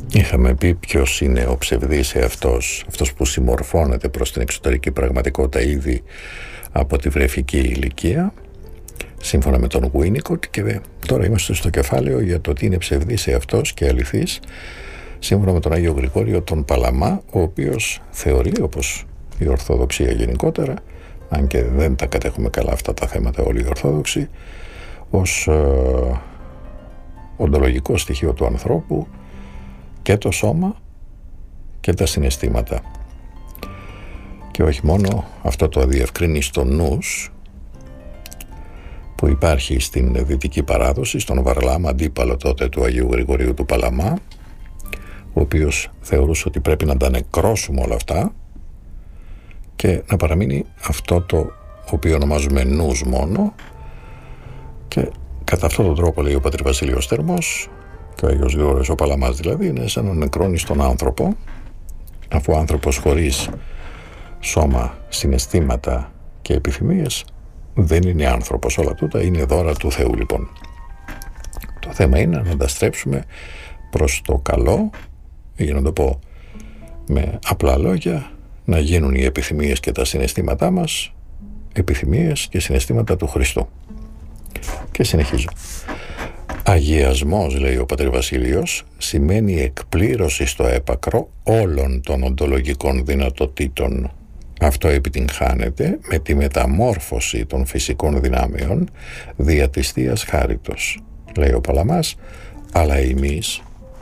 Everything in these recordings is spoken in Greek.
Είχαμε πει ποιος είναι ο ψευδής εαυτός, αυτός που συμμορφώνεται προς την εξωτερική πραγματικότητα ήδη από τη βρεφική ηλικία, σύμφωνα με τον Winnicott, και τώρα είμαστε στο κεφάλαιο για το τι είναι ψευδής εαυτός και αληθής, σύμφωνα με τον Άγιο Γρηγόριο τον Παλαμά, ο οποίος θεωρεί, όπως η Ορθοδοξία γενικότερα, αν και δεν τα κατέχουμε καλά αυτά τα θέματα όλοι οι Ορθόδοξοι, ως οντολογικό στοιχείο του ανθρώπου και το σώμα και τα συναισθήματα. Και όχι μόνο αυτό, το διευκρίνει στο νους που υπάρχει στην δυτική παράδοση, στον Βαρλάμ, αντίπαλο τότε του Αγίου Γρηγορίου του Παλαμά, ο οποίος θεωρούσε ότι πρέπει να τα νεκρώσουμε όλα αυτά και να παραμείνει αυτό το οποίο ονομάζουμε νους μόνο, και κατά αυτόν τον τρόπο, λέει ο Πατήρ Βασίλειος Θερμός και ο Άγιος Γρηγόριος ο Παλαμάς, δηλαδή είναι σαν να νεκρώνει τον άνθρωπο, αφού ο άνθρωπος χωρίς σώμα, συναισθήματα και επιθυμίες δεν είναι άνθρωπος. Όλα τούτα είναι δώρα του Θεού. Λοιπόν, το θέμα είναι να τα στρέψουμε προς το καλό, για να το πω με απλά λόγια, να γίνουν οι επιθυμίες και τα συναισθήματά μας επιθυμίες και συναισθήματα του Χριστού. Και συνεχίζω. Αγιασμός, λέει ο Πατήρ Βασίλειος, σημαίνει εκπλήρωση στο έπακρο όλων των οντολογικών δυνατοτήτων. Αυτό επιτυγχάνεται με τη μεταμόρφωση των φυσικών δυνάμεων δια της Θείας Χάριτος, λέει ο Παλαμάς, αλλά εμείς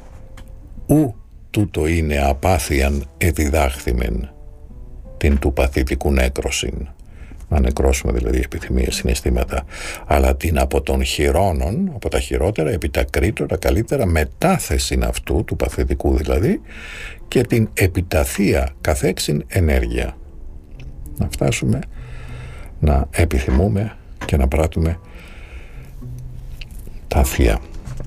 ου τούτο είναι απάθειαν εδιδάχθημεν την του παθητικού νέκρωσιν, να νεκρώσουμε δηλαδή επιθυμίες, συναισθήματα, αλλά την από των χειρώνων, από τα χειρότερα επί τα κρήτωρα καλύτερα μετάθεση αυτού του παθητικού δηλαδή, και την επιταθεία καθέξιν ενέργεια, να φτάσουμε να επιθυμούμε και να πράττουμε τα θεία.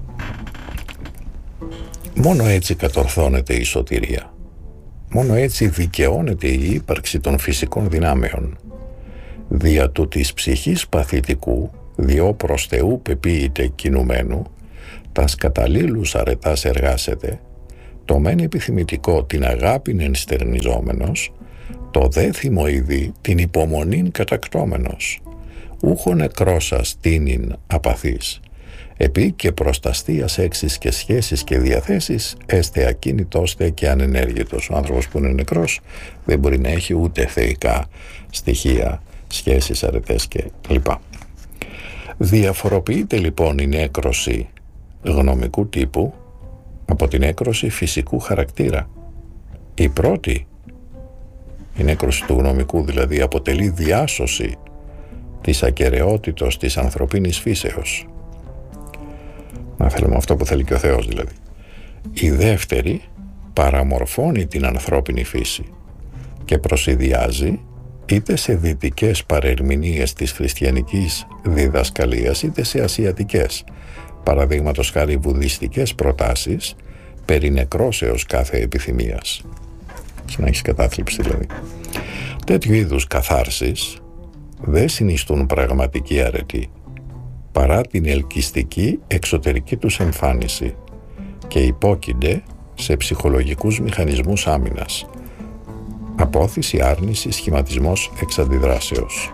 Μόνο έτσι κατορθώνεται η σωτηρία. Μόνο έτσι δικαιώνεται η ύπαρξη των φυσικών δυνάμεων. Δια του της ψυχής παθητικού, διό προς Θεού πεποίητε κινουμένου, τας καταλήλους αρετάς εργάσετε, το μεν επιθυμητικό την αγάπην ενστερνιζόμενος, το δε θυμοειδή την υπομονήν κατακτώμενος, ούχο νεκρώσας τίνην απαθής, επί και προσταστίας έξις και σχέσεις και διαθέσεις, έστε ακίνητος τε και ανενέργητος. Ο άνθρωπος που είναι νεκρός δεν μπορεί να έχει ούτε θεϊκά στοιχεία, σχέσεις, αρετές και λοιπά. Διαφοροποιείται λοιπόν η νέκρωση γνωμικού τύπου από την νέκρωση φυσικού χαρακτήρα. Η πρώτη, η νέκρωση του γνωμικού δηλαδή, αποτελεί διάσωση της ακεραιότητος της ανθρωπίνης φύσεως. Να θέλουμε αυτό που θέλει και ο Θεός δηλαδή. Η δεύτερη παραμορφώνει την ανθρώπινη φύση και προσιδιάζει είτε σε δυτικές παρερμηνίες της χριστιανικής διδασκαλίας είτε σε ασιατικές, παραδείγματος χάρη βουδιστικές προτάσεις περί νεκρώσεως κάθε επιθυμίας, να έχεις κατάθλιψη δηλαδή. Τέτοιου είδους καθάρσεις δεν συνιστούν πραγματική αρετή παρά την ελκυστική εξωτερική τους εμφάνιση και υπόκεινται σε ψυχολογικούς μηχανισμούς άμυνας, απόθυση, άρνηση, σχηματισμός εξαντιδράσεως.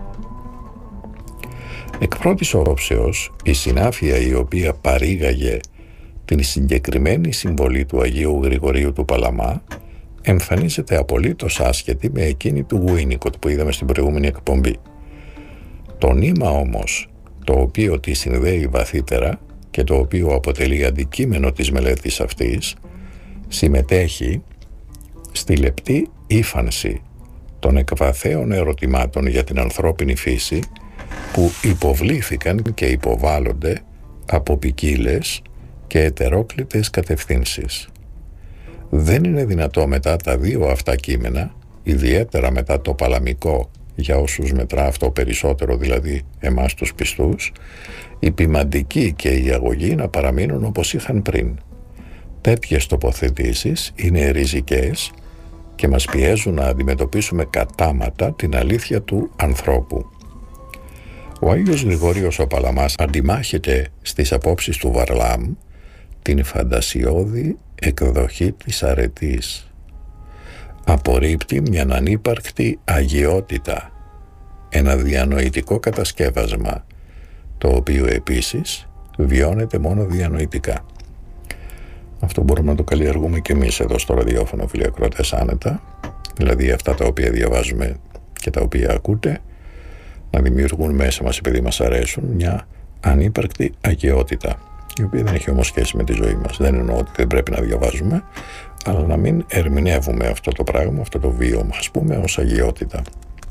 Εκ πρώτης όψεως, η συνάφεια η οποία παρήγαγε την συγκεκριμένη συμβολή του Αγίου Γρηγορίου του Παλαμά εμφανίζεται απολύτως άσχετη με εκείνη του Winnicott που είδαμε στην προηγούμενη εκπομπή. Το νήμα όμως, το οποίο τη συνδέει βαθύτερα και το οποίο αποτελεί αντικείμενο της μελέτης αυτής, συμμετέχει στη λεπτή ύφανση των εκβαθέων ερωτημάτων για την ανθρώπινη φύση που υποβλήθηκαν και υποβάλλονται από ποικίλες και ετερόκλητες κατευθύνσεις. Δεν είναι δυνατό μετά τα δύο αυτά κείμενα, ιδιαίτερα μετά το παλαμικό, για όσους μετρά αυτό περισσότερο, δηλαδή εμάς τους πιστούς, η ποιμαντική και η αγωγή να παραμείνουν όπως είχαν πριν. Τέτοιες τοποθετήσεις είναι ριζικές και μας πιέζουν να αντιμετωπίσουμε κατάματα την αλήθεια του ανθρώπου. Ο Άγιος Γρηγόριος ο Παλαμάς αντιμάχεται στις απόψεις του Βαρλάμ την φαντασιώδη εκδοχή της αρετής. Απορρίπτει μιαν ανύπαρκτη αγιότητα, ένα διανοητικό κατασκεύασμα, το οποίο επίσης βιώνεται μόνο διανοητικά. Αυτό μπορούμε να το καλλιεργούμε και εμείς εδώ στο ραδιόφωνο, φίλοι ακροατές, άνετα. Δηλαδή αυτά τα οποία διαβάζουμε και τα οποία ακούτε να δημιουργούν μέσα μας, επειδή μας αρέσουν, μια ανύπαρκτη αγιότητα, η οποία δεν έχει όμως σχέση με τη ζωή μας. Δεν εννοώ ότι δεν πρέπει να διαβάζουμε, αλλά να μην ερμηνεύουμε αυτό το πράγμα, αυτό το βίωμα, ας πούμε, ως αγιότητα.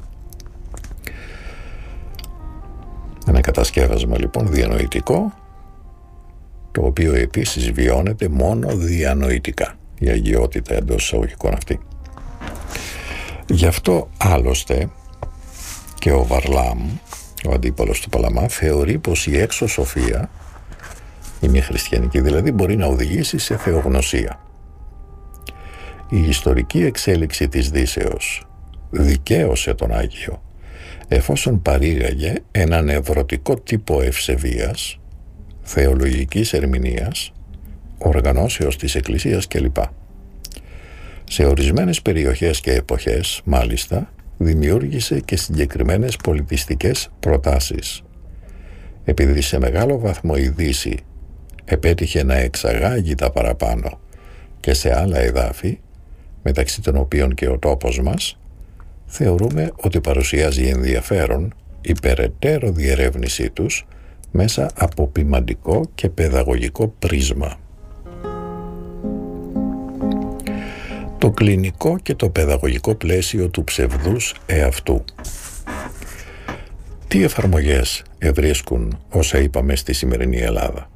Ένα κατασκεύασμα λοιπόν διανοητικό, το οποίο επίσης βιώνεται μόνο διανοητικά, η αγιότητα εντός εισαγωγικών αυτή. Γι' αυτό άλλωστε και ο Βαρλάμ, ο αντίπαλος του Παλαμά, θεωρεί πως η έξω σοφία, η μη χριστιανική δηλαδή, μπορεί να οδηγήσει σε θεογνωσία. Η ιστορική εξέλιξη της Δύσεως δικαίωσε τον Άγιο, εφόσον παρήγαγε έναν ευρωτικό τύπο ευσεβίας, θεολογικής ερμηνείας, οργανώσεως της Εκκλησίας κλπ. Σε ορισμένες περιοχές και εποχές, μάλιστα, δημιούργησε και συγκεκριμένες πολιτιστικές προτάσεις. Επειδή σε μεγάλο βαθμό η Δύση επέτυχε να εξαγάγει τα παραπάνω και σε άλλα εδάφη, μεταξύ των οποίων και ο τόπος μας, θεωρούμε ότι παρουσιάζει ενδιαφέρον η περαιτέρω διερεύνησή τους μέσα από ποιμαντικό και παιδαγωγικό πρίσμα. Το κλινικό και το παιδαγωγικό πλαίσιο του ψευδούς εαυτού. Τι εφαρμογές ευρίσκουν όσα είπαμε στη σημερινή Ελλάδα?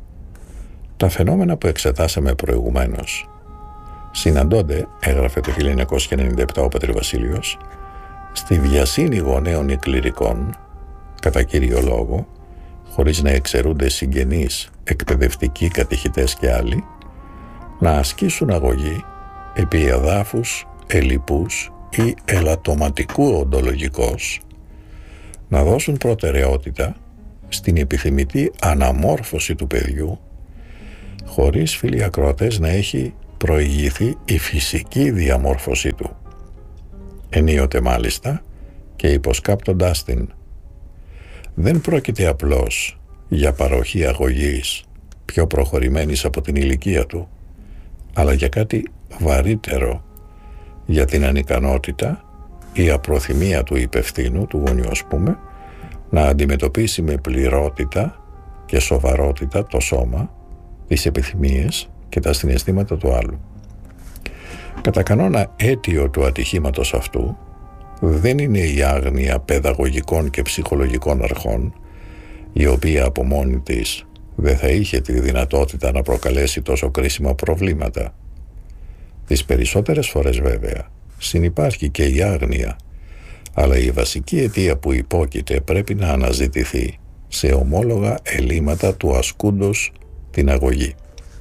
Τα φαινόμενα που εξετάσαμε προηγουμένως συναντώνται, έγραφε το 1997 ο Πατήρ Βασίλειος, στη βιασύνη γονέων εκκληρικών, κατά κύριο λόγο, χωρίς να εξαιρούνται συγγενείς, εκπαιδευτικοί, κατηχητές και άλλοι, να ασκήσουν αγωγή επί εδάφους ελλειπούς ή ελαττωματικού οντολογικώς, να δώσουν προτεραιότητα στην επιθυμητή αναμόρφωση του παιδιού, χωρίς, φίλοι ακροατές, να έχει προηγηθεί η φυσική διαμόρφωσή του, ενίοτε μάλιστα και υποσκάπτοντάς την. Δεν πρόκειται απλώς για παροχή αγωγής πιο προχωρημένης από την ηλικία του, αλλά για κάτι βαρύτερο, για την ανικανότητα ή απροθυμία του υπευθύνου, του γονιού ας πούμε, να αντιμετωπίσει με πληρότητα και σοβαρότητα το σώμα, τις επιθυμίες και τα συναισθήματα του άλλου. Κατά κανόνα, αίτιο του ατυχήματος αυτού δεν είναι η άγνοια παιδαγωγικών και ψυχολογικών αρχών, η οποία από μόνη της δεν θα είχε τη δυνατότητα να προκαλέσει τόσο κρίσιμα προβλήματα. Τις περισσότερες φορές βέβαια συνυπάρχει και η άγνοια, αλλά η βασική αιτία που υπόκειται πρέπει να αναζητηθεί σε ομόλογα ελλείμματα του ασκούντος την αγωγή.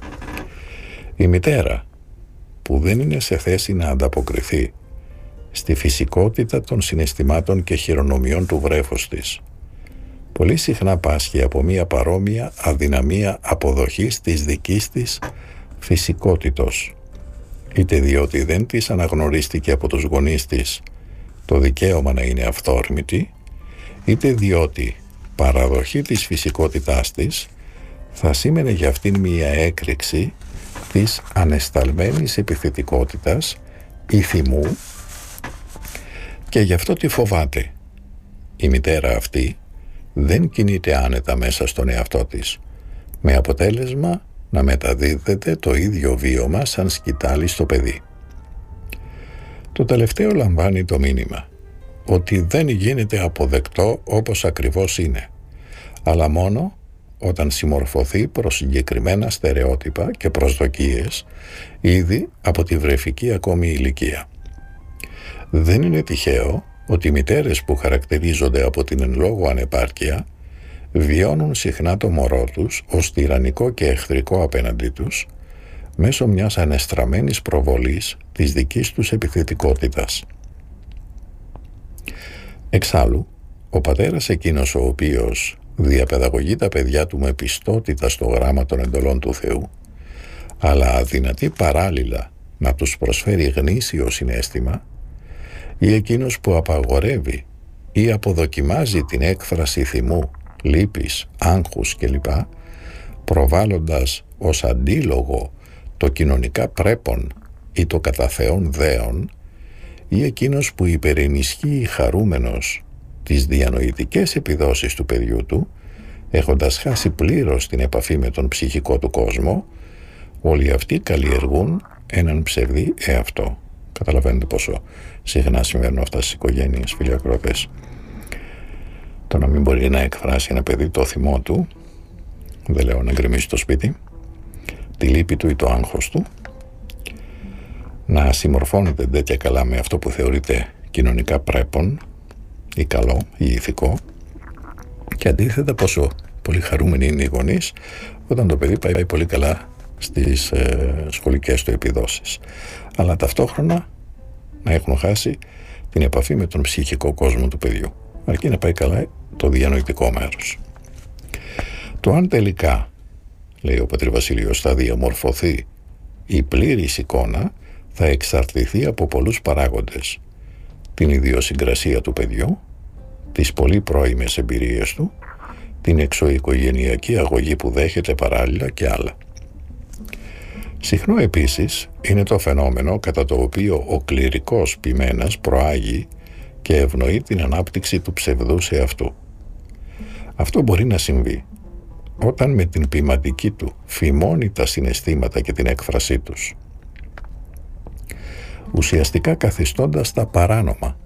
Η μητέρα που δεν είναι σε θέση να ανταποκριθεί στη φυσικότητα των συναισθημάτων και χειρονομιών του βρέφους της, πολύ συχνά πάσχει από μία παρόμοια αδυναμία αποδοχής της δικής της φυσικότητος, είτε διότι δεν της αναγνωρίστηκε από τους γονείς της το δικαίωμα να είναι αυθόρμητη, είτε διότι παραδοχή της φυσικότητάς της θα σήμαινε για αυτήν μία έκρηξη της ανεσταλμένης επιθετικότητας ή θυμού, και γι' αυτό τη φοβάται. Η μητέρα αυτή δεν κινείται άνετα μέσα στον εαυτό της, με αποτέλεσμα να μεταδίδεται το ίδιο βίωμα σαν σκυτάλη στο παιδί. Το τελευταίο λαμβάνει το μήνυμα ότι δεν γίνεται αποδεκτό όπως ακριβώς είναι, αλλά μόνο όταν συμμορφωθεί προς συγκεκριμένα στερεότυπα και προσδοκίες ήδη από τη βρεφική ακόμη ηλικία. Δεν είναι τυχαίο ότι οι μητέρες που χαρακτηρίζονται από την εν λόγω ανεπάρκεια βιώνουν συχνά το μωρό τους ως τυραννικό και εχθρικό απέναντί τους μέσω μιας ανεστραμμένης προβολής της δικής τους επιθετικότητας. Εξάλλου, ο πατέρας εκείνος ο οποίος διαπαιδαγωγεί τα παιδιά του με πιστότητα στο γράμμα των εντολών του Θεού, αλλά αδυνατεί παράλληλα να τους προσφέρει γνήσιο συναίσθημα, ή εκείνος που απαγορεύει ή αποδοκιμάζει την έκφραση θυμού, λύπης, άγχους κλπ, προβάλλοντας ως αντίλογο το κοινωνικά πρέπον ή το κατά Θεόν δέον, ή εκείνος που υπερενισχύει χαρούμενος τις διανοητικές επιδόσεις του παιδιού του, έχοντας χάσει πλήρως την επαφή με τον ψυχικό του κόσμο, όλοι αυτοί καλλιεργούν έναν ψευδή εαυτό. Καταλαβαίνετε πόσο συχνά συμβαίνουν αυτά στις οικογένειες, φίλοι ακροατές. Το να μην μπορεί να εκφράσει ένα παιδί το θυμό του, δεν λέω να γκρεμίσει το σπίτι, τη λύπη του ή το άγχος του, να συμμορφώνεται τέτοια καλά με αυτό που θεωρείται κοινωνικά πρέπον ή καλό ή ηθικό, και αντίθετα πόσο πολύ χαρούμενοι είναι οι γονείς όταν το παιδί πάει πολύ καλά στις σχολικές του επιδόσεις, αλλά ταυτόχρονα να έχουν χάσει την επαφή με τον ψυχικό κόσμο του παιδιού, αρκεί να πάει καλά το διανοητικό μέρος. Το αν τελικά, λέει ο πατήρ Βασίλειος, θα διαμορφωθεί η πλήρης εικόνα θα εξαρτηθεί από πολλούς παράγοντες: την ιδιοσυγκρασία του παιδιού, τις πολύ πρώιμες εμπειρίες του, την εξωοικογενειακή αγωγή που δέχεται παράλληλα και άλλα. Συχνό επίσης είναι το φαινόμενο κατά το οποίο ο κληρικός ποιμένας προάγει και ευνοεί την ανάπτυξη του ψευδούς εαυτού. Αυτό μπορεί να συμβεί όταν με την ποιηματική του φημώνει τα συναισθήματα και την έκφρασή τους, ουσιαστικά καθιστώντας τα παράνομα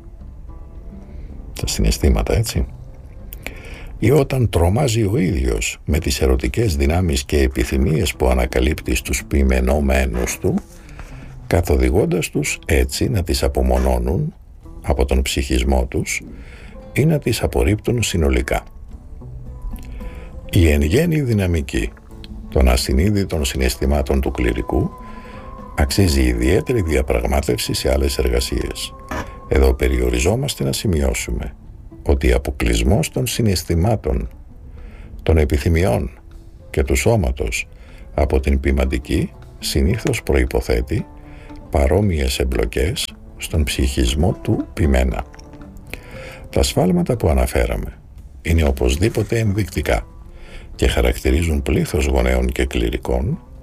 τα συναισθήματα, έτσι, ή όταν τρομάζει ο ίδιος με τις ερωτικές δυνάμεις και επιθυμίες που ανακαλύπτει στους ποιμενόμενους του, καθοδηγώντας τους έτσι να τις απομονώνουν από τον ψυχισμό τους ή να τις απορρίπτουν συνολικά. Η εν γέννη δυναμική των ασυνείδητων συναισθημάτων του κληρικού αξίζει ιδιαίτερη διαπραγμάτευση σε άλλες εργασίες. Εδώ περιοριζόμαστε να σημειώσουμε ότι αποκλεισμός των συναισθημάτων, των επιθυμιών και του σώματος από την ποιηματική συνήθως προϋποθέτει παρόμοιες εμπλοκές στον ψυχισμό του ποιμένα. Τα σφάλματα που αναφέραμε είναι οπωσδήποτε ενδεικτικά και χαρακτηρίζουν πλήθος γονέων και κληρικών